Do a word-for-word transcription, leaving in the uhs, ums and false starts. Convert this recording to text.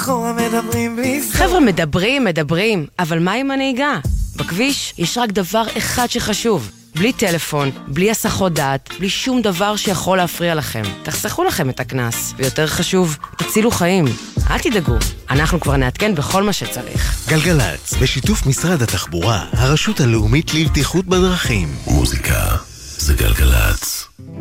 חבר'ה מדברים בלי סוף. חבר'ה מדברים, מדברים, אבל מה עם הנהיגה? בכביש יש רק דבר אחד שחשוב. בלי טלפון, בלי הסחות דעת, בלי שום דבר שיכול להפריע לכם. תחסכו לכם את הכנס, ויותר חשוב, תצילו חיים. אל תדאגו, אנחנו כבר נעדכן בכל מה שצריך. גלגלץ, בשיתוף משרד התחבורה, הרשות הלאומית לבטיחות בדרכים. מוזיקה זה גלגלץ.